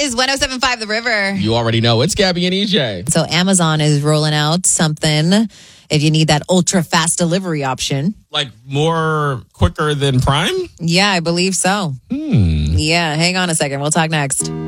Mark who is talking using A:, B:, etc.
A: is 107.5 The River.
B: You already know. It's Gabby and EJ.
A: So Amazon is rolling out something if you need that ultra fast delivery option.
B: Like more quicker than Prime?
A: Yeah, I believe so. Yeah, hang on a second. We'll talk next.